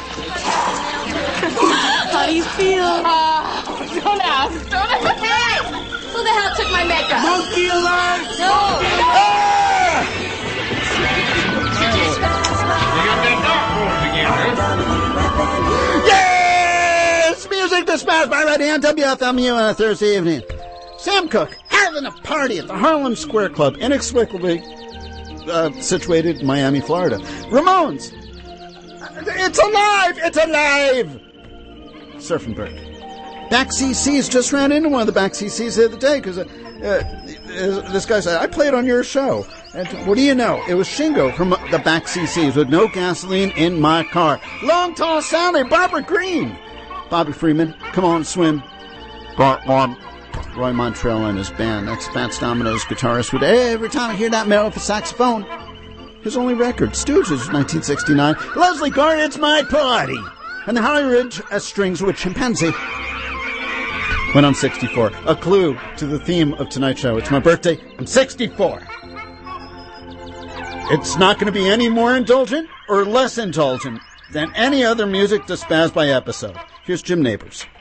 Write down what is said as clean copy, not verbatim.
How do you feel? Don't ask. Hey! Who the hell took my makeup? Monkey alert! No! Yes! Music dispatched by Ready on WFMU on a Thursday evening. Sam Cooke having a party at the Harlem Square Club, inexplicably situated in Miami, Florida. Ramones. It's alive! It's alive! Surfing Bird. Back CCs just ran into one of the back CCs the other day because this guy said, I played on your show. And what do you know? It was Shingo from the back CCs with no gasoline in my car. Long, tall Sally, Barbara Green. Bobby Freeman, Come On Swim. Part one. Roy Montrell and his band. That's Fats Domino's guitarist. Would every time I hear that mellow for saxophone. His only record, Stooges, 1969. Leslie Gore, It's My Party. And the Holly Ridge Strings with Chimpanzee. When I'm 64. A clue to the theme of tonight's show. It's my birthday. I'm 64. It's not going to be any more indulgent or less indulgent than any other music dispatched by episode. Here's Jim Nabors.